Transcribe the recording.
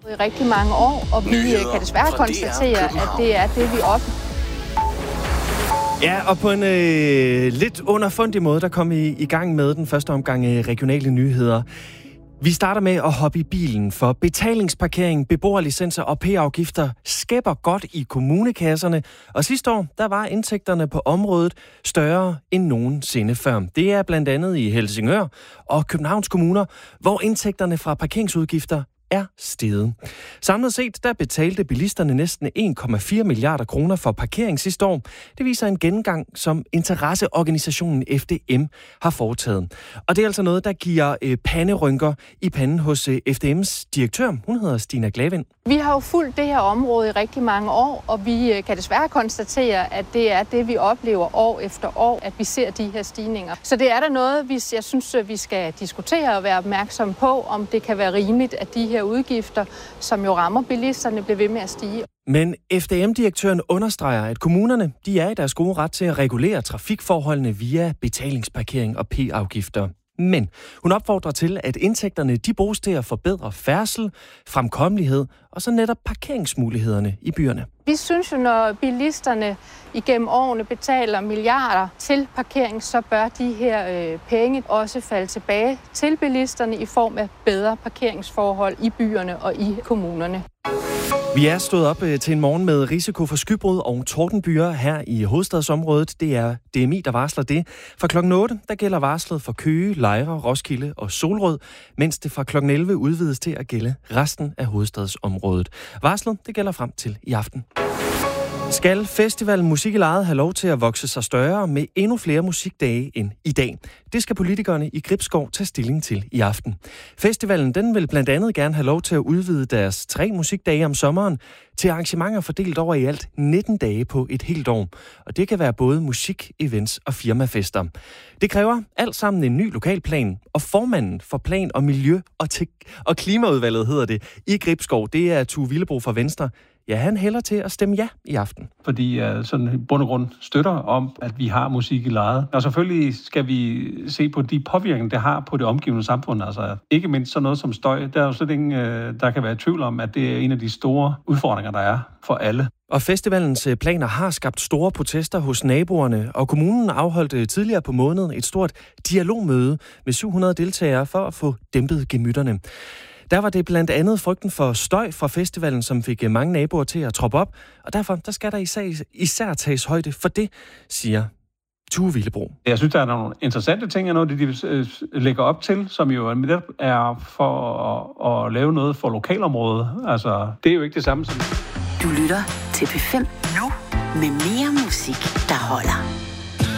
I rigtig mange år, og vi kan desværre konstatere, at det er det, vi oplever. Ja, og på en lidt underfundig måde, der kom I i gang med den første omgang regionale nyheder. Vi starter med at hoppe i bilen, for betalingsparkering, beboerlicenser og p-afgifter skæpper godt i kommunekasserne. Og sidste år, der var indtægterne på området større end nogensinde før. Det er blandt andet i Helsingør og Københavns kommuner, hvor indtægterne fra parkeringsudgifter er steget. Samlet set, der betalte bilisterne næsten 1,4 milliarder kroner for parkering sidste år. Det viser en gennemgang, som interesseorganisationen FDM har foretaget. Og det er altså noget, der giver panderynker i panden hos FDM's direktør. Hun hedder Stina Glavind. Vi har jo fulgt det her område i rigtig mange år, og vi kan desværre konstatere, at det er det, vi oplever år efter år, at vi ser de her stigninger. Så det er der noget, jeg synes, vi skal diskutere og være opmærksom på, om det kan være rimeligt, at de her udgifter, som jo rammer bilisterne, bliver ved med at stige. Men FDM-direktøren understreger, at kommunerne de er i deres gode ret til at regulere trafikforholdene via betalingsparkering og p-afgifter. Men hun opfordrer til, at indtægterne de bruges til at forbedre færdsel, fremkommelighed og så netop parkeringsmulighederne i byerne. Vi synes jo, når bilisterne igennem årene betaler milliarder til parkering, så bør de her penge også falde tilbage til bilisterne i form af bedre parkeringsforhold i byerne og i kommunerne. Vi er stået op til en morgen med risiko for skybrud og tordenbyger her i hovedstadsområdet. Det er DMI, der varsler det. Fra klokken 8, der gælder varslet for Køge, Lejre, Roskilde og Solrød, mens det fra klokken 11 udvides til at gælde resten af hovedstadsområdet. Varslet, det gælder frem til i aften. Skal festivalen Musik i Lejet have lov til at vokse sig større med endnu flere musikdage end i dag? Det skal politikerne i Gribskov tage stilling til i aften. Festivalen den vil blandt andet gerne have lov til at udvide deres 3 musikdage om sommeren til arrangementer fordelt over i alt 19 dage på et helt år. Og det kan være både musik, events og firmafester. Det kræver alt sammen en ny lokalplan, og formanden for Plan- og Miljø- og Klimaudvalget hedder det i Gribskov. Det er Tue Villebro fra Venstre. Ja, han hælder til at stemme ja i aften. Fordi jeg sådan i bund og grund støtter om, at vi har musik i lejet. Og selvfølgelig skal vi se på de påvirkninger, det har på det omgivende samfund. Altså ikke mindst sådan noget som støj. Der er jo slet ingen, der kan være i tvivl om, at det er en af de store udfordringer, der er for alle. Og festivalens planer har skabt store protester hos naboerne, og kommunen afholdt tidligere på måneden et stort dialogmøde med 700 deltagere for at få dæmpet gemytterne. Der var det blandt andet frygten for støj fra festivalen, som fik mange naboer til at troppe op, og derfor der skal der især tages højde for det, siger Tue Villebro. Jeg synes, der er nogle interessante ting, og noget, de lægger op til, som jo er for at lave noget for lokalområdet. Altså, det er jo ikke det samme som... Du lytter til P5 nu med mere musik, der holder.